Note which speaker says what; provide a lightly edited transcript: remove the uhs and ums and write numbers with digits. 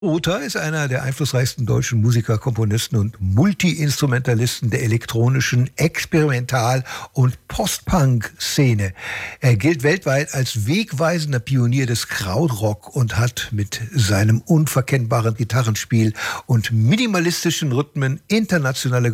Speaker 1: Uta ist einer der einflussreichsten deutschen Musiker, Komponisten und Multi-Instrumentalisten der elektronischen Experimental- und Post-Punk-Szene. Er gilt weltweit als wegweisender Pionier des Krautrock und hat mit seinem unverkennbaren Gitarrenspiel und minimalistischen Rhythmen internationale